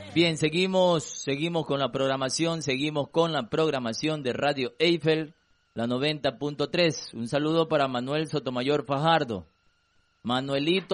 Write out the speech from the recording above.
Bien, seguimos con la programación, de Radio Eiffel, la 90.3. Un saludo para Manuel Sotomayor Fajardo. Manuelito